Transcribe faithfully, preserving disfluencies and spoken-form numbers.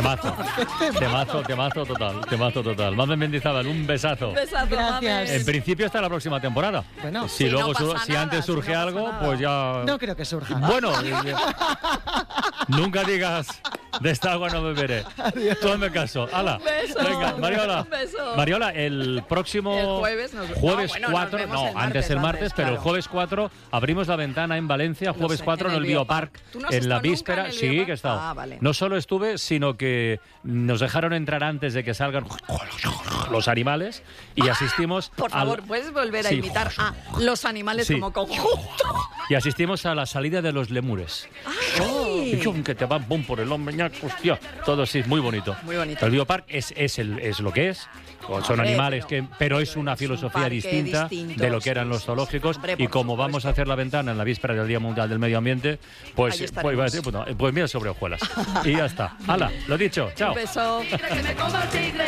Temazo, temazo, temazo total, temazo total. Mamen Mendizábal, un besazo. Un besazo, Gracias. En principio hasta la próxima temporada. Bueno, si Sí, luego no pasa su- si nada, antes si surge no pasa algo, nada. pues ya. no creo que surja. Bueno, eh, nunca digas de esta agua no beberé. Tú hazme caso. Hala. Un beso. Venga, Mariola. Un beso. Mariola, el próximo El jueves nos- jueves no, bueno, nos cuatro, vemos no, el antes el martes, martes, antes, pero el claro. jueves cuatro abrimos la ventana en Valencia, jueves sé, cuatro en el Biopark, ¿Tú no has en la estado nunca víspera. en el Sí, Biopark? que he estado. Ah, vale. No solo estuve, sino que nos dejaron entrar antes de que salgan los animales y asistimos Por al- favor, ¿puedes volver a Sí. imitar a los animales Sí. como conjunto? y asistimos a la salida de los lemures. Y chum, que te van pum por el hombro, ñac, hostia, todo sí, muy bonito. Muy bonito. El Biopark es, es, el, es lo que es. Son Hombre, animales, pero- que, pero es pero una es un filosofía parque distinta distinto, de lo que sí, eran sí, los sí. zoológicos. Hombre, Y por como vamos supuesto. a hacer la ventana en la víspera del Día Mundial del Medio Ambiente, pues, Ahí pues, estaremos. iba a decir, pues, no, pues mira sobre hojuelas. Y ya está. Hala, lo dicho, chao. Un beso.